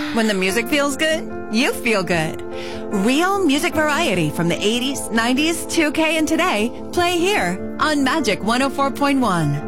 When the music feels good, you feel good. Real music variety from the 80s, 90s, 2K, and today, play here on Magic 104.1.